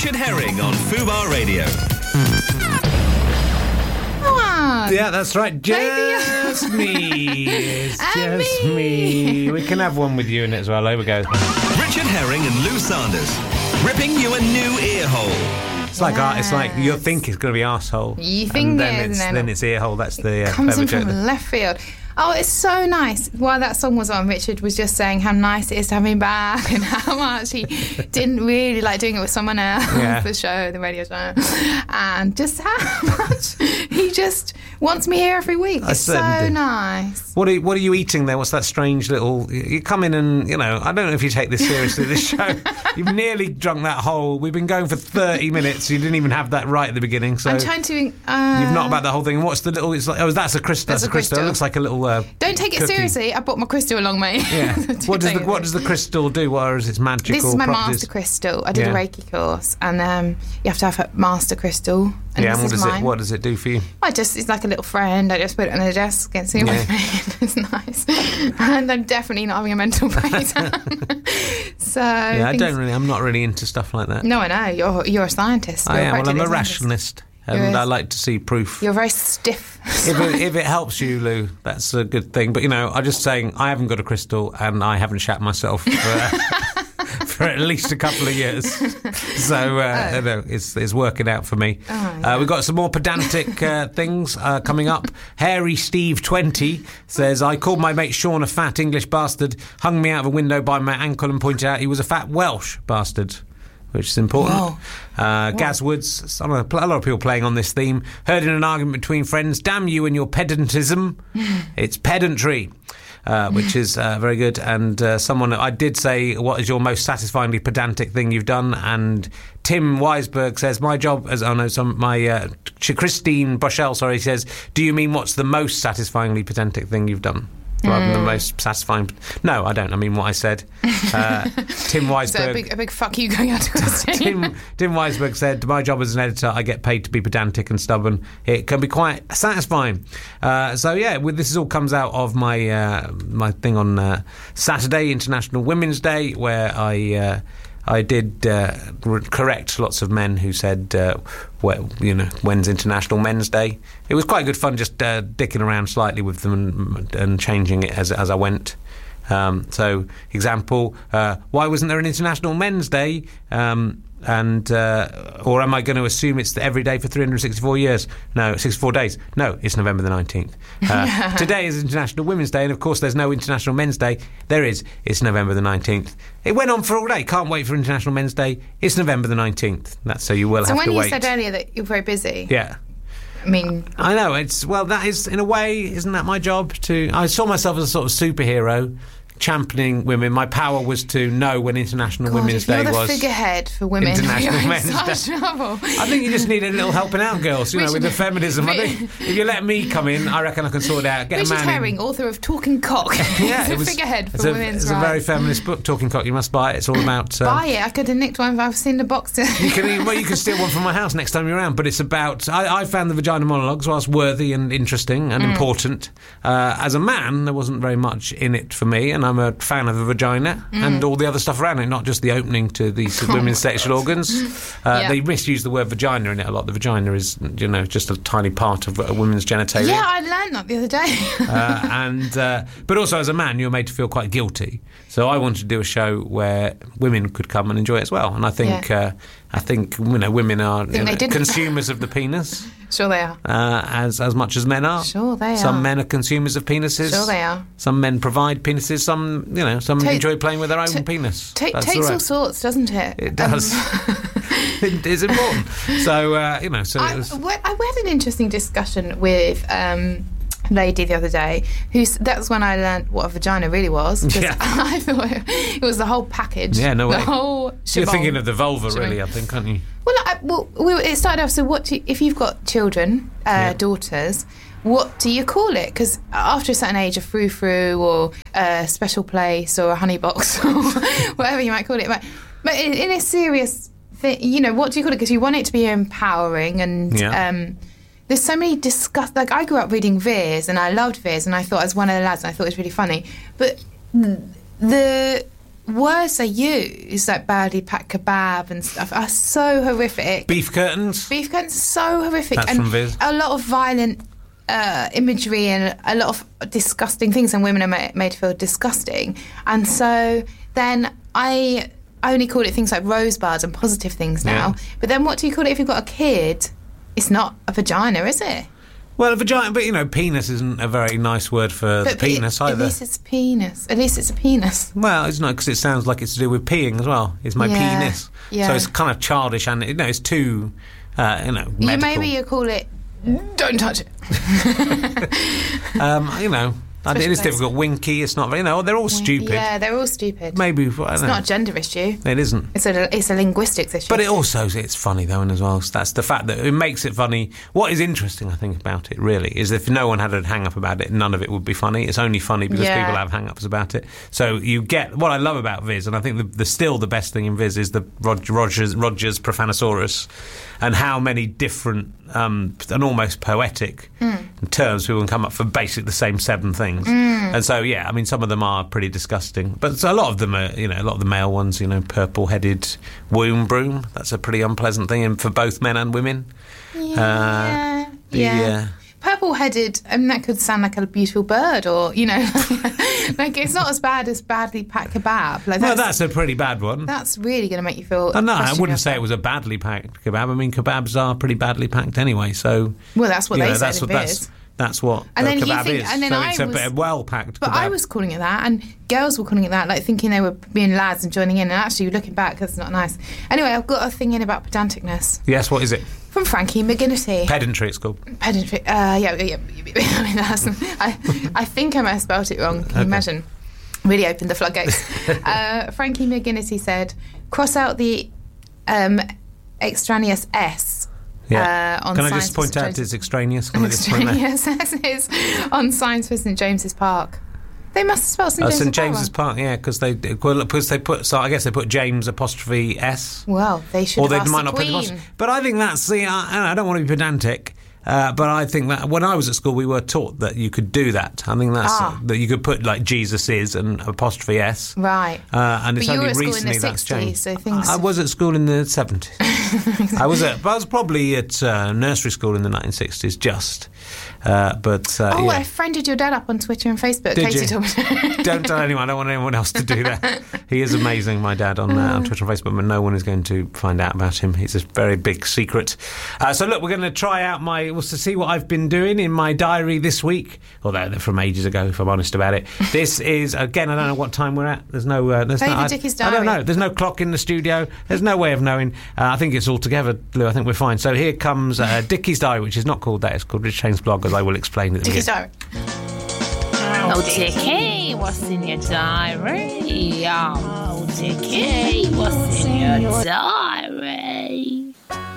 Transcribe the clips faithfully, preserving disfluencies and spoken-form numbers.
Richard Herring on Fubar Radio. Yeah, that's right. Just me. It's And just me. me. We can have one with you in it as well. Over we go. Richard Herring and Lou Sanders, ripping you a new ear hole. It's like art. It's like you Yes. think it's going to be arsehole. You think and then it is, it's and then then it's ear hole. That's the uh, comes clever in joke from there. left field. Oh, it's so nice. While that song was on, Richard was just saying how nice it is to have me back and how much he didn't really like doing it with someone else, Yeah. the show, the radio show, and just how much he just wants me here every week. I It's so certainly do. nice. What are, you, what are you eating there? What's that strange little... You come in and, you know, I don't know if you take this seriously, this show. You've nearly drunk that whole... We've been going for thirty minutes. You didn't even have that right at the beginning, so... I'm trying to... Uh, You've not about the whole thing. And what's the little... It's like, oh, that's a crystal. That's, That's a a crystal. It crystal. looks like a little... Uh, Don't take it cookie. seriously. I brought my crystal along, mate. Yeah. What does the Don't- What does the crystal do? What is its magical This is my properties? master crystal. I did Yeah. a Reiki course, and um, you have to have a master crystal. And Yeah, this and what is does mine. it What does it do for you? I just, it's like a little friend. I just put it on the desk and see my Yeah. friend. It's nice. And I'm definitely not having a mental breakdown. so Yeah, I things- don't really. I'm not really into stuff like that. No, I know. You're, you're a scientist. I You're am. Well, I'm practically a scientist. rationalist, You're and a- I like to see proof. You're very stiff. If it, if it helps you, Lou, that's a good thing. But, you know, I'm just saying I haven't got a crystal and I haven't shat myself for, for at least a couple of years. So, uh, Oh. you know, it's, it's working out for me. Oh, yeah. uh, we've got some more pedantic uh, things uh, coming up. Hairy Steve twenty says, I called my mate Sean a fat English bastard, hung me out of a window by my ankle and pointed out he was a fat Welsh bastard. Which is important. Whoa. Uh, Gaz Woods, some of, a lot of people playing on this theme. Heard in an argument between friends, damn you and your pedantism. It's pedantry, uh, which is uh, very good. And uh, someone, I did say, what is your most satisfyingly pedantic thing you've done? And Tim Weisberg says, my job as, oh no, some, my, uh, Christine Boschel, sorry, says, do you mean what's the most satisfyingly pedantic thing you've done? Rather than the most satisfying... No, I don't. I mean what I said. Uh, Tim Weisberg... So a big, a big fuck you going out to Christine. Tim, Tim Weisberg said, my job as an editor, I get paid to be pedantic and stubborn. It can be quite satisfying. Uh, so, yeah, with, this all comes out of my uh, my thing on uh, Saturday, International Women's Day, where I... Uh, I did uh, re- correct lots of men who said, uh, well, you know, when's International Men's Day? It was quite good fun just uh, dicking around slightly with them and, and changing it as as I went. Um, so, example, uh, why wasn't there an International Men's Day? Um, and uh, or am I going to assume it's every day for three hundred sixty-four years? No, sixty-four days. No, it's November the nineteenth. Uh, today is International Women's Day, and of course there's no International Men's Day. There is. It's November the nineteenth. It went on for all day. Can't wait for International Men's Day. It's November the nineteenth. That's so you will So have when to you wait. said earlier that you're very busy, Yeah. I mean, I know, it's, well, that is, in a way, isn't that my job? To I saw myself as a sort of superhero, championing women. My power was to know when International God, Women's if you're Day the was. figurehead for women, International you're in Men's such Day. trouble. I think you just need a little helping out, girls, you know, with the feminism. I think if you let me come in, I reckon I can sort it out. Get Richard a man Herring, in. author of Talking Cock. Yeah, He's it a was, figurehead for it's a, women's It's rights. a very feminist book, Talking Cock. You must buy it. It's all about... Um, Buy it. I could have nicked one if I've seen the box. You can, well, you can steal one from my house next time you're around, but it's about... I, I found the vagina monologues whilst worthy and interesting and Mm. important. Uh, as a man, there wasn't very much in it for me, and I'm a fan of the vagina Mm. and all the other stuff around it, not just the opening to these women's sexual organs. Uh, Yeah. They misuse the word vagina in it a lot. The vagina is, you know, just a tiny part of a woman's genitalia. Yeah, I learned that the other day. uh, and uh, but also as a man, you're made to feel quite guilty. So I wanted to do a show where women could come and enjoy it as well. And I think Yeah. uh, I think you know women are you they know, didn't. consumers of the penis Sure they are. uh, as as much as men are. Sure they Some are. men are consumers of penises. Sure they are. Some men provide penises. Some you know some Ta- enjoy playing with their own ta- penis. Ta- That's takes all all right. sorts, doesn't it? It does. It is important. So uh, you know. So I, it was, we- I we had an interesting discussion with um, a lady the other day. Who's that's when I learned what a vagina really was. 'Cause Yeah. I thought it was the whole package. Yeah, no the way. whole. you're shebang. thinking of the vulva, Shebang. really. I think, aren't you? Well, I, well, we, it started off. So, what do you, if you've got children, uh, Yeah. daughters? What do you call it? Because after a certain age, a frou-frou or a special place or a honey box or whatever you might call it, but but in, in a serious thing, you know, what do you call it? Because you want it to be empowering and. Yeah. Um, there's so many disgust. Like I grew up reading Veers, and I loved Veers, and I thought as one of the lads, and I thought it was really funny. But the words they use, like badly packed kebab and stuff, are so horrific. Beef curtains. Beef curtains are so horrific. That's and from Viz. a lot of violent uh, imagery and a lot of disgusting things, and women are ma- made to feel disgusting. And so then I only call it things like rosebuds and positive things now. Yeah. But then what do you call it if you've got a kid? It's not a vagina, is it? Well, a vagina, but you know, penis isn't a very nice word for But the penis at either. least it's penis. At least it's a penis. Well, it's not, because it sounds like it's to do with peeing as well. It's my Yeah, penis. yeah. So it's kind of childish, and you know, it's too, uh, you know, medical. You maybe you call it. Don't touch it. um, you know, I think it is Especially difficult. Winky, it's not. You know, they're all stupid. Yeah, they're all stupid. Maybe I don't It's know. not a gender issue. It isn't. It's a it's a linguistics issue. But it also, it's funny though, and as well, so that's the fact that it makes it funny. What is interesting, I think, about it really is if no one had a hang-up about it, none of it would be funny. It's only funny because Yeah. people have hang-ups about it. So you get, what I love about Viz, and I think the, the still the best thing in Viz is the Rog, Rogers, Rogers Profanosaurus, and how many different um, and almost poetic Mm. terms people can come up for basically the same seven things. Mm. And so, yeah, I mean, some of them are pretty disgusting, but so a lot of them are, you know, a lot of the male ones, you know, purple-headed womb broom. That's a pretty unpleasant thing, and for both men and women. Yeah, Uh, the, yeah. uh, Purple-headed. I mean, that could sound like a beautiful bird, or you know, like it's not as bad as badly packed kebab. Like no, that's, that's a pretty bad one. that's really going to make you feel. Oh, no, I question wouldn't say yourself. it was a badly packed kebab. I mean, kebabs are pretty badly packed anyway, so... Well, that's what you they know, said that's in what, Viz. that's, that's what And a then you kebab think- is. and then so I it's a was- bit of well-packed But kebab. I was calling it that, and girls were calling it that, like thinking they were being lads and joining in. And actually, looking back, that's not nice. Anyway, I've got a thing in about pedanticness Yes, what is it? from Frankie McGinnity. Pedantry, it's called. Pedantry. Uh, yeah, yeah, yeah. I mean, that's, I, I think I might have spelt it wrong. Can you imagine? Really opened the floodgates. uh, Frankie McGinnity said, cross out the um, extraneous S. Yeah. Uh, on Can I signs just for point Saint out James- it's extraneous? Can I just point that? extraneous S is on signs for Saint James's Park. They must have spelled Saint Uh, James's St Park James's wrong. Park, yeah, because they well, because they put. So I guess they put James apostrophe S, Well, they should or they have asked might the not put the Queen. apostrophe. But I think that's the. I, I don't want to be pedantic, uh, but I think that when I was at school, we were taught that you could do that. I think that's Ah. uh, that you could put like Jesus is and apostrophe S. Right. Uh, and it's But you only were at school in the recently that's sixties, changed. so things- I was at school in the seventies. I was at. I was probably at uh, nursery school in the nineteen sixties, just. Uh, but uh, Oh, yeah. I friended your dad up on Twitter and Facebook. Did Katie you? told me. Don't tell anyone. I don't want anyone else to do that. He is amazing, my dad, on, uh, on Twitter and Facebook, but no one is going to find out about him. He's a very big secret. Uh, so, look, we're going to try out my... Well, to see what I've been doing in my diary this week. Although they're from ages ago, if I'm honest about it. This is, again, I don't know what time we're at. There's no... Uh, there's David no I, Dickie's I don't diary. know. There's no clock in the studio. There's no way of knowing. Uh, I think it's all together, Lou. I think we're fine. So here comes uh, Dickie's Diary, which is not called that. It's called Rich Shane's Blog, as I will explain it. Dickie's diary. Oh, Dickie, what's in your diary? Oh, Dickie, what's in your diary?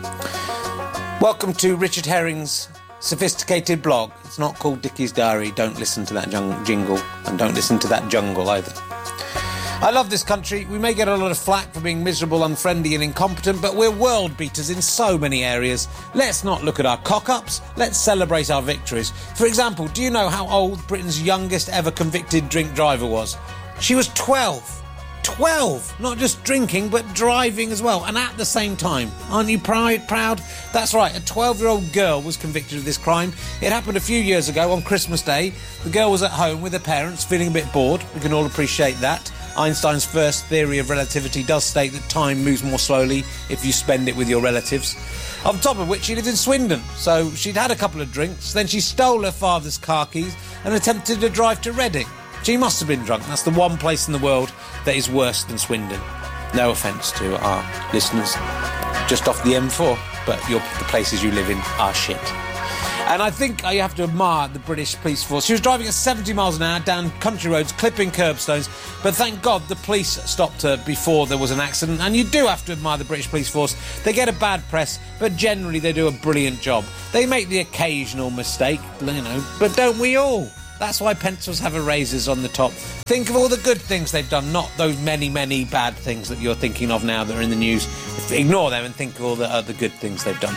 Welcome to Richard Herring's sophisticated blog. It's not called Dickie's Diary. Don't listen to that jung- jingle, and don't listen to that jungle either. I love this country. We may get a lot of flack for being miserable, unfriendly and incompetent, but we're world beaters in so many areas. Let's not look at our cock-ups. Let's celebrate our victories. For example, do you know how old Britain's youngest ever convicted drink driver was? She was twelve. twelve! Not just drinking, but driving as well, and at the same time. Aren't you proud? proud? That's right, a twelve-year-old girl was convicted of this crime. It happened a few years ago on Christmas Day. The girl was at home with her parents, feeling a bit bored. We can all appreciate that. Einstein's first theory of relativity does state that time moves more slowly if you spend it with your relatives. On top of which, she lived in Swindon, so she'd had a couple of drinks, then she stole her father's car keys and attempted to drive to Reading. She must have been drunk. That's the one place in the world that is worse than Swindon. No offence to our listeners, just off the M four, but your, the places you live in are shit. And I think you have to admire the British police force. She was driving at seventy miles an hour down country roads, clipping curbstones, but thank God the police stopped her before there was an accident. And you do have to admire the British police force. They get a bad press, but generally they do a brilliant job. They make the occasional mistake, you know, but don't we all? That's why pencils have erasers on the top. Think of all the good things they've done, not those many, many bad things that you're thinking of now that are in the news. Ignore them and think of all the other good things they've done.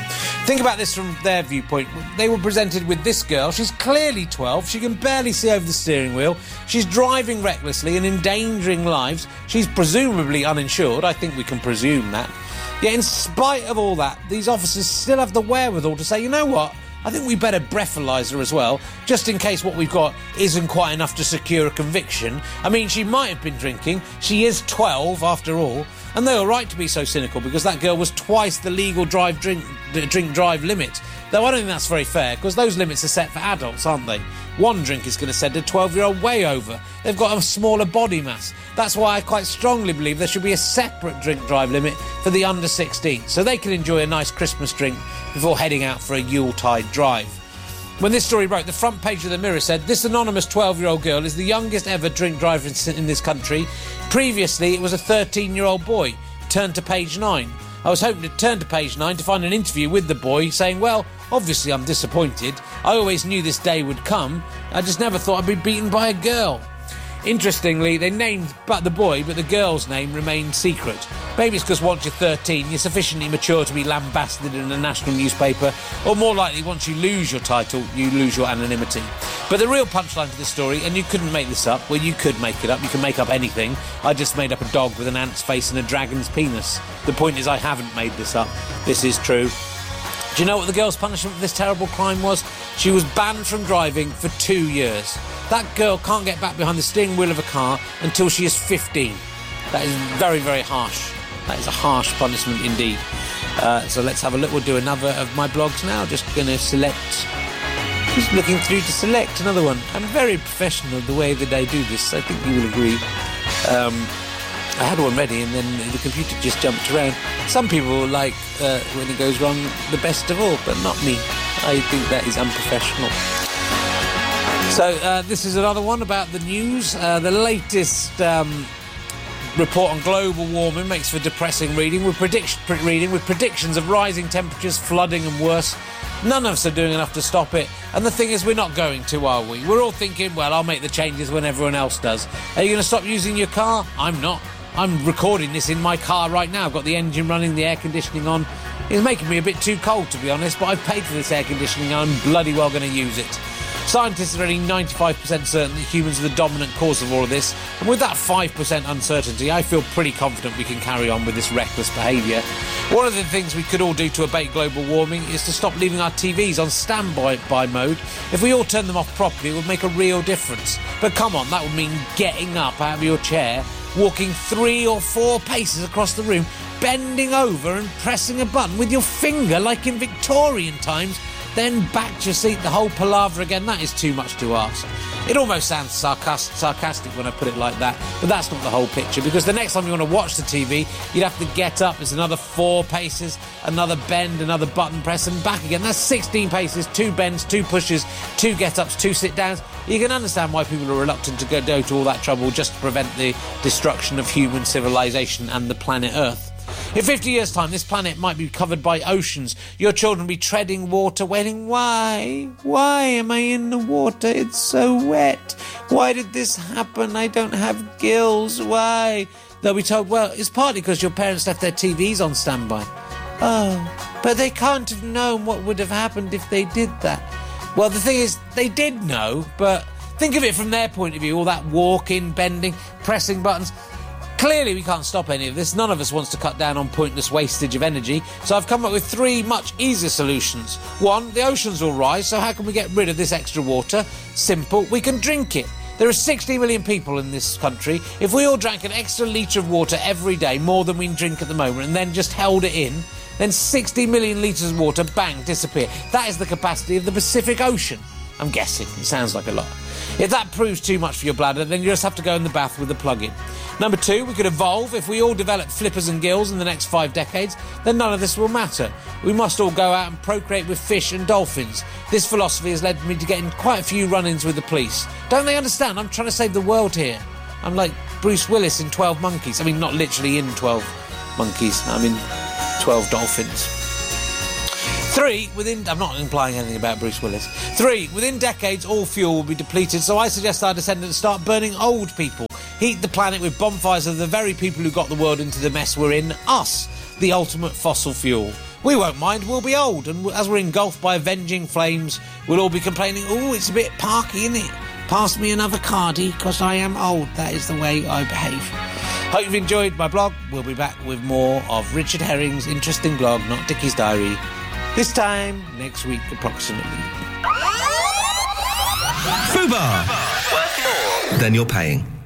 Think about this from their viewpoint. They were presented with this girl. She's clearly twelve. She can barely see over the steering wheel. She's driving recklessly and endangering lives. She's presumably uninsured. I think we can presume that. Yet in spite of all that, these officers still have the wherewithal to say, you know what? I think we better breathalyse her as well, just in case what we've got isn't quite enough to secure a conviction. I mean, she might have been drinking. She is twelve, after all. And they were right to be so cynical, because that girl was twice the legal drive drink drink drive limit. Though I don't think that's very fair, because those limits are set for adults, aren't they? One drink is going to send a twelve-year-old way over. They've got a smaller body mass. That's why I quite strongly believe there should be a separate drink drive limit for the under sixteen, so they can enjoy a nice Christmas drink before heading out for a Yuletide drive. When this story broke, the front page of the Mirror said, this anonymous twelve-year-old girl is the youngest ever drink driver in this country. Previously, it was a thirteen-year-old boy. Turn to page nine. I was hoping to turn to page nine to find an interview with the boy saying, well, obviously I'm disappointed. I always knew this day would come. I just never thought I'd be beaten by a girl. Interestingly, they named but the boy, but the girl's name remained secret. Maybe it's because once you're thirteen, you're sufficiently mature to be lambasted in a national newspaper, or more likely, once you lose your title, you lose your anonymity. But the real punchline to this story, and you couldn't make this up, well, you could make it up, you can make up anything. I just made up a dog with an ant's face and a dragon's penis. The point is, I haven't made this up. This is true. Do you know what the girl's punishment for this terrible crime was? She was banned from driving for two years. That girl can't get back behind the steering wheel of a car until she is fifteen. That is very, very harsh. That is a harsh punishment indeed. Uh, so let's have a look. We'll do another of my blogs now. Just going to select... Just looking through to select another one. I'm very professional the way that I do this. I think you will agree. Um, I had one ready and then the computer just jumped around. Some people like uh, when it goes wrong the best of all, but not me. I think that is unprofessional. So uh, this is another one about the news. Uh, the latest um, report on global warming makes for depressing reading with, predict- reading with predictions of rising temperatures, flooding and worse. None of us are doing enough to stop it. And the thing is, we're not going to, are we? We're all thinking, well, I'll make the changes when everyone else does. Are you going to stop using your car? I'm not. I'm recording this in my car right now. I've got the engine running, the air conditioning on. It's making me a bit too cold, to be honest, but I've paid for this air conditioning and I'm bloody well going to use it. Scientists are only ninety-five percent certain that humans are the dominant cause of all of this, and with that five percent uncertainty, I feel pretty confident we can carry on with this reckless behaviour. One of the things we could all do to abate global warming is to stop leaving our T Vs on standby by mode. If we all turn them off properly, it would make a real difference. But come on, that would mean getting up out of your chair, walking three or four paces across the room, bending over and pressing a button with your finger like in Victorian times, then back to your seat, the whole palaver again. That is too much to ask. It almost sounds sarcastic, sarcastic when I put it like that, but that's not the whole picture, because the next time you want to watch the T V, you'd have to get up. It's another four paces, another bend, another button press, and back again. That's sixteen paces, two bends, two pushes, two get-ups, two sit-downs. You can understand why people are reluctant to go, go to all that trouble just to prevent the destruction of human civilization and the planet Earth. In fifty years' time, this planet might be covered by oceans. Your children will be treading water, waiting. Why? Why am I in the water? It's so wet. Why did this happen? I don't have gills. Why? They'll be told, well, it's partly because your parents left their T Vs on standby. Oh, but they can't have known what would have happened if they did that. Well, the thing is, they did know, but think of it from their point of view, all that walking, bending, pressing buttons. Clearly, we can't stop any of this. None of us wants to cut down on pointless wastage of energy. So I've come up with three much easier solutions. One, the oceans will rise, so how can we get rid of this extra water? Simple, we can drink it. There are sixty million people in this country. If we all drank an extra litre of water every day, more than we drink at the moment, and then just held it in, then sixty million litres of water, bang, disappear. That is the capacity of the Pacific Ocean. I'm guessing. It sounds like a lot. If that proves too much for your bladder, then you just have to go in the bath with the plug-in. Number two, we could evolve. If we all develop flippers and gills in the next five decades, then none of this will matter. We must all go out and procreate with fish and dolphins. This philosophy has led me to getting quite a few run-ins with the police. Don't they understand? I'm trying to save the world here. I'm like Bruce Willis in twelve Monkeys. I mean, not literally in twelve Monkeys. I'm in twelve Dolphins. Three, within... I'm not implying anything about Bruce Willis. Three, within decades, all fuel will be depleted, so I suggest our descendants start burning old people. Heat the planet with bonfires of the very people who got the world into the mess we're in, us, the ultimate fossil fuel. We won't mind, we'll be old, and as we're engulfed by avenging flames, we'll all be complaining, oh, it's a bit parky, isn't it? Pass me another cardie, because I am old. That is the way I behave. Hope you've enjoyed my blog. We'll be back with more of Richard Herring's interesting blog, Not Dickie's Diary, this time next week approximately. Fubar. Worth more than you're paying.